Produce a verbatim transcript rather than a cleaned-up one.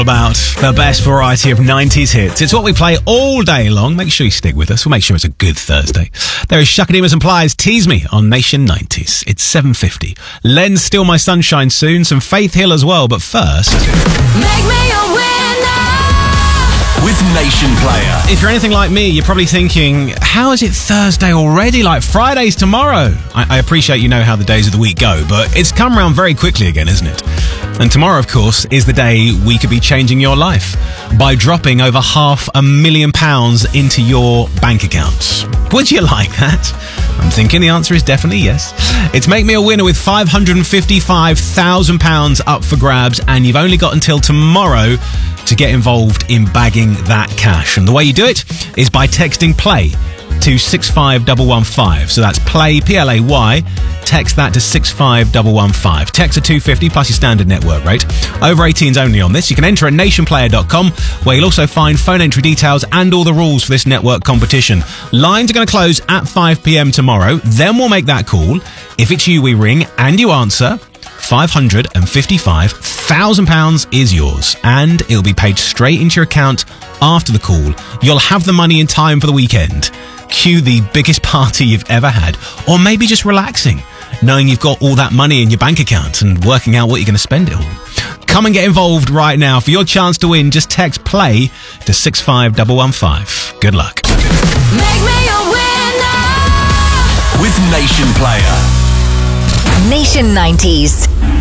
About the best variety of nineties hits. It's what we play all day long. Make sure you stick with us. We'll make sure it's a good Thursday. There is Shakademus and Pliers, Tease Me on Nation nineties. It's seven fifty. Len's Steal My Sunshine soon. Some Faith Hill as well. But first... Make me a winner with Nation Player. If you're anything like me, you're probably thinking, how is it Thursday already? Like, Friday's tomorrow. I, I appreciate you know how the days of the week go, but it's come around very quickly again, isn't it? And tomorrow, of course, is the day we could be changing your life by dropping over half a million pounds into your bank account. Would you like that? I'm thinking the answer is definitely yes. It's Make Me a Winner with five hundred fifty-five thousand pounds up for grabs, and you've only got until tomorrow to get involved in bagging that cash. And the way you do it is by texting PLAY to six five one one five. So that's PLAY, P L A Y. Text that to six five one one five. Text to two fifty plus your standard network rate. Over eighteens only on this. You can enter at nation player dot com, where you'll also find phone entry details and all the rules for this network competition. Lines are going to close at five p.m. tomorrow. Then we'll make that call. If it's you we ring and you answer, five hundred fifty-five thousand pounds is yours, and it'll be paid straight into your account after the call. You'll have the money in time for the weekend. Cue the biggest party you've ever had, or maybe just relaxing, knowing you've got all that money in your bank account and working out what you're going to spend it on. Come and get involved right now. For your chance to win, just text PLAY to six five one one five. Good luck. Make me a winner with Nation Player. Nation nineties.